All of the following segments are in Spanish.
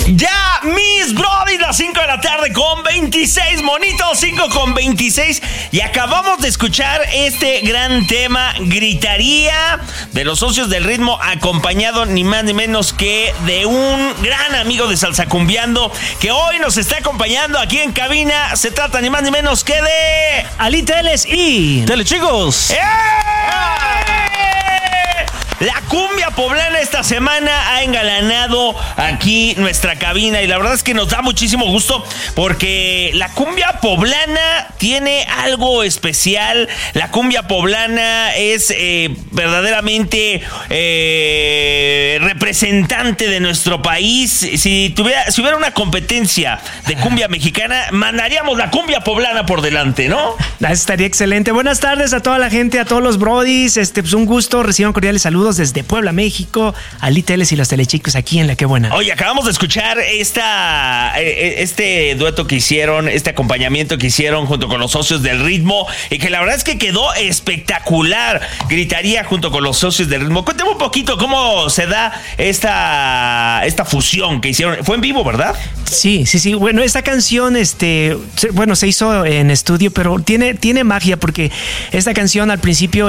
Ya, mis brodis, las 5 de la tarde con 26, monitos, 5 con 26. Y acabamos de escuchar este gran tema, Gritaría, de los Socios del Ritmo, acompañado ni más ni menos que de un gran amigo de Salsa Cumbiando, que hoy nos está acompañando aquí en cabina. Se trata ni más ni menos que de Ali Teles y Telechicos. La cumbia poblana esta semana ha engalanado aquí nuestra cabina y la verdad es que nos da muchísimo gusto porque la cumbia poblana tiene algo especial. La cumbia poblana es verdaderamente representante de nuestro país. Si hubiera una competencia de cumbia mexicana, mandaríamos la cumbia poblana por delante, ¿no? Estaría excelente. Buenas tardes a toda la gente, a todos los brodis. Pues un gusto, reciban cordiales saludos desde Puebla, México. Ali Teles y los Telechicos aquí en La Qué Buena. Oye, acabamos de escuchar este dueto que hicieron, este acompañamiento que hicieron junto con los Socios del Ritmo, y que la verdad es que quedó espectacular. Gritaría junto con los Socios del Ritmo. Cuéntame un poquito cómo se da esta fusión que hicieron. Fue en vivo, ¿verdad? Sí. Bueno, esta canción, se hizo en estudio, pero tiene magia porque esta canción al principio,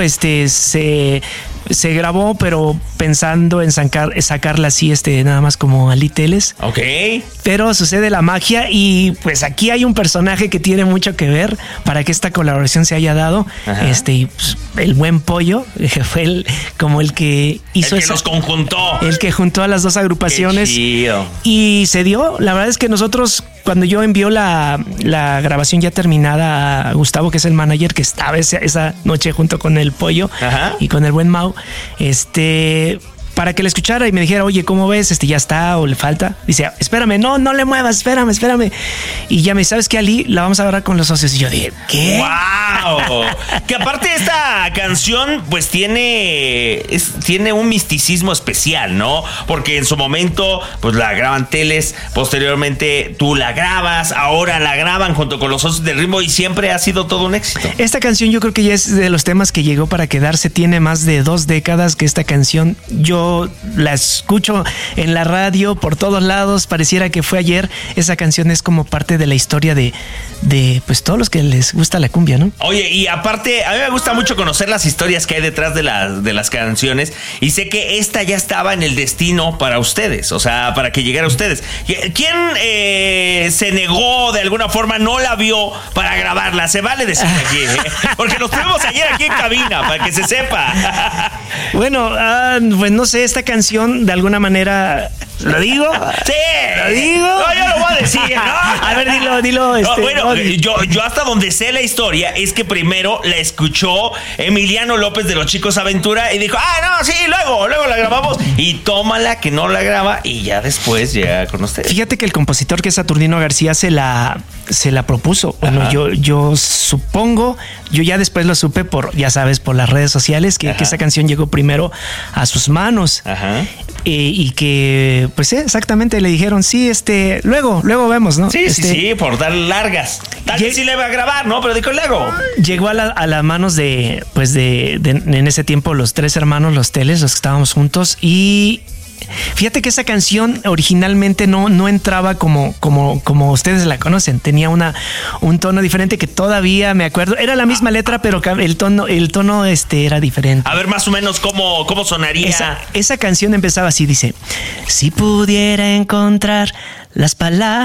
se grabó, pero pensando en sacarla así, nada más como Ali Teles. Ok. Pero sucede la magia y pues aquí hay un personaje que tiene mucho que ver para que esta colaboración se haya dado. Y pues, el buen Pollo fue el que hizo el que nos conjuntó. El que juntó a las dos agrupaciones. Qué chido. Y se dio. La verdad es que nosotros, cuando yo envió la grabación ya terminada a Gustavo, que es el manager, que estaba esa noche junto con el Pollo y con el buen Mau, para que le escuchara y me dijera, oye, ¿cómo ves? ¿Ya está o le falta? Dice, espérame, no le muevas, espérame. Y ya me dice, ¿sabes qué, Ali? La vamos a grabar con los Socios. Y yo dije, ¿qué? ¡Wow! Que aparte esta canción, pues tiene un misticismo especial, ¿no? Porque en su momento, pues la graban Teles, posteriormente tú la grabas, ahora la graban junto con los Socios del Ritmo y siempre ha sido todo un éxito. Esta canción yo creo que ya es de los temas que llegó para quedarse. Tiene más de 2 décadas que esta canción, yo la escucho en la radio por todos lados, pareciera que fue ayer. Esa canción es como parte de la historia de pues todos los que les gusta la cumbia, ¿no? Oye, y aparte, a mí me gusta mucho conocer las historias que hay detrás de las canciones, y sé que esta ya estaba en el destino para ustedes, o sea, para que llegara a ustedes. ¿Quién se negó de alguna forma, no la vio para grabarla? Se vale decir aquí, porque los tuvimos ayer aquí en cabina, para que se sepa. Bueno, pues no sé, esta canción de alguna manera... ¿Lo digo? Sí. ¿Lo digo? No, yo lo voy a decir, ¿no? A ver, dilo. No, bueno, yo hasta donde sé la historia es que primero la escuchó Emiliano López de Los Chicos Aventura y dijo, no, sí, luego la grabamos, y tómala que no la graba, y ya después llega con ustedes. Fíjate que el compositor, que es Saturnino García, se la propuso. Bueno, yo supongo, yo ya después lo supe por las redes sociales, que esa canción llegó primero a sus manos. Y que, pues exactamente, le dijeron, sí, luego vemos, ¿no? Sí, por dar largas. Tal vez sí le va a grabar, ¿no? Pero dijo luego. Llegó a las manos de en ese tiempo, los 3 hermanos, los Teles, los que estábamos juntos, y fíjate que esa canción originalmente no entraba como ustedes la conocen. Tenía un tono diferente que todavía me acuerdo. Era la misma letra, pero el tono era diferente. A ver, más o menos, ¿cómo sonaría? Esa canción empezaba así, dice: si pudiera encontrar las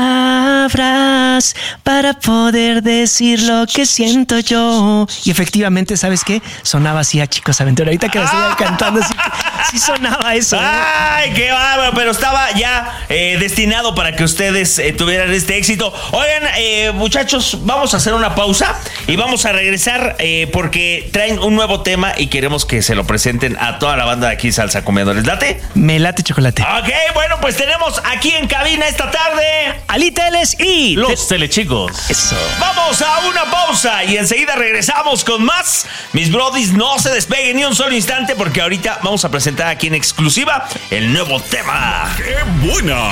palabras para poder decir lo que siento yo. Y efectivamente, ¿sabes qué? Sonaba así a Chicos Aventura. Ahorita que la estoy cantando, sí sonaba eso. ¡Ay, qué bárbaro! Pero estaba ya destinado para que ustedes tuvieran este éxito. Oigan, muchachos, vamos a hacer una pausa y vamos a regresar porque traen un nuevo tema y queremos que se lo presenten a toda la banda de aquí, Salsa Cumbiando. ¿Les late? Me late, chocolate. Ok, bueno, pues tenemos aquí en cabina esta tarde Ali Teles y los Telechicos. Eso. Vamos a una pausa y enseguida regresamos con más. Mis brodis, no se despeguen ni un solo instante porque ahorita vamos a presentar aquí en exclusiva el nuevo tema. ¡Qué buena!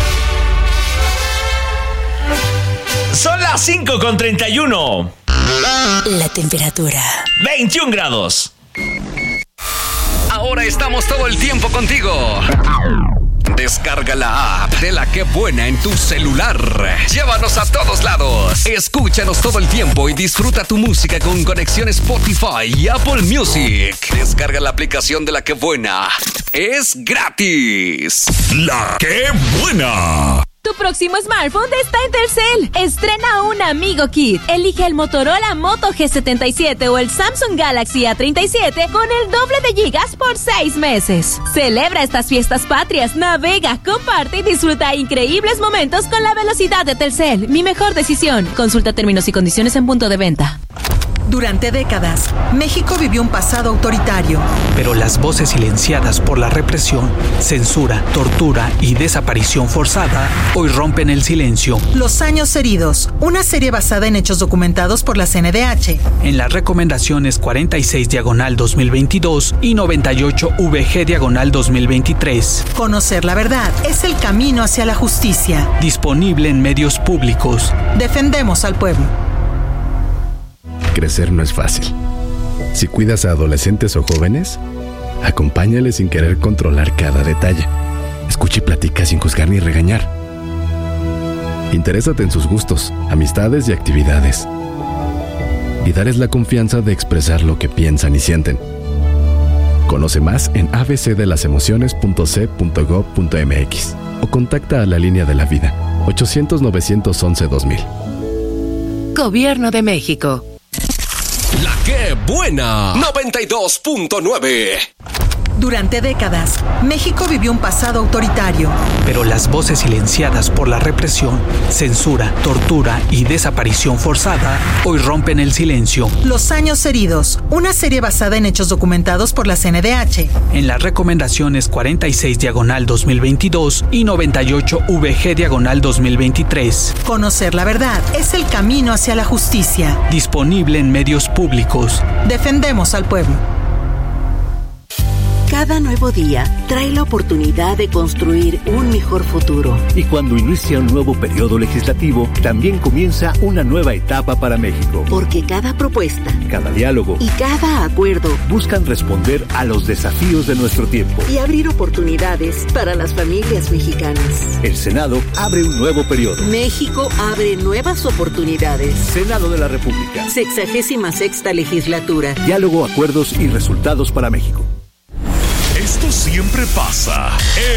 Son las 5:31. La temperatura 21 grados. Ahora estamos todo el tiempo contigo. Descarga la app de La Qué Buena en tu celular. Llévanos a todos lados. Escúchanos todo el tiempo y disfruta tu música con conexión Spotify y Apple Music. Descarga la aplicación de La Qué Buena. Es gratis. La Qué Buena. Tu próximo smartphone está en Telcel. Estrena un Amigo Kit. Elige el Motorola Moto G77 o el Samsung Galaxy A37 con el doble de gigas por 6 meses. Celebra estas fiestas patrias, navega, comparte y disfruta increíbles momentos con la velocidad de Telcel. Mi mejor decisión. Consulta términos y condiciones en punto de venta. Durante décadas, México vivió un pasado autoritario. Pero las voces silenciadas por la represión, censura, tortura y desaparición forzada hoy rompen el silencio. Los años heridos, una serie basada en hechos documentados por la CNDH. En las recomendaciones 46/2022 y 98VG/2023. Conocer la verdad es el camino hacia la justicia. Disponible en medios públicos. Defendemos al pueblo. Crecer no es fácil. Si cuidas a adolescentes o jóvenes, acompáñales sin querer controlar cada detalle. Escucha y platica sin juzgar ni regañar. Interésate en sus gustos, amistades y actividades. Y darles la confianza de expresar lo que piensan y sienten. Conoce más en abcdelasemociones.c.gov.mx o contacta a la Línea de la Vida, 800-911-2000. Gobierno de México. La Qué Buena 92.9. Durante décadas, México vivió un pasado autoritario. Pero las voces silenciadas por la represión, censura, tortura y desaparición forzada hoy rompen el silencio. Los años heridos, una serie basada en hechos documentados por la CNDH. En las recomendaciones 46/2022 y 98VG/2023. Conocer la verdad es el camino hacia la justicia. Disponible en medios públicos. Defendemos al pueblo. Cada nuevo día trae la oportunidad de construir un mejor futuro. Y cuando inicia un nuevo periodo legislativo, también comienza una nueva etapa para México. Porque cada propuesta, cada diálogo y cada acuerdo buscan responder a los desafíos de nuestro tiempo y abrir oportunidades para las familias mexicanas. El Senado abre un nuevo periodo. México abre nuevas oportunidades. Senado de la República. 66ª legislatura. Diálogo, acuerdos y resultados para México. Esto siempre pasa